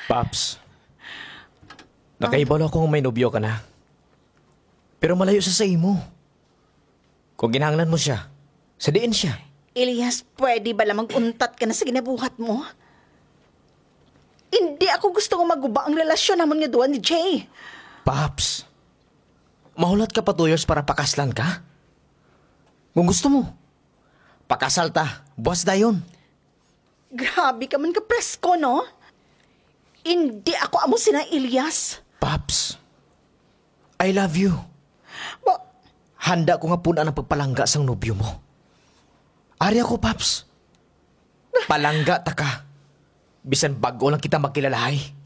Paps, nakaibalo akong may nobyo ka na. Pero malayo sa imo. Kung ginahanglan mo siya, sadiin siya. Elias, pwede ba lamang untat ka na sa ginabuhat mo? Hindi ako gusto kong maguba ang relasyon namon nga duwan ni Jay. Paps, mahulat ka pa 2 years para pakaslan ka? Kung gusto mo, pakasal ta, buwas dayon. Grabe ka man ka presko, no? Hindi ako amo sina Elias. Paps, I love you. Ba, Handa ko nga puna ang pagpalangga sang nobyo mo. Ari ako, Paps. Palangga ta ka. Bisan bago lang kita magkilalahay.